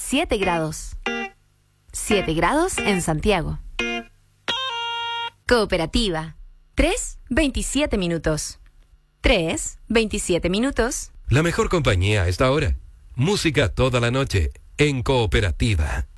7 grados. 7 grados en Santiago. Cooperativa. 3:27 minutos. 3:27 minutos. La mejor compañía a esta hora. Música toda la noche en Cooperativa.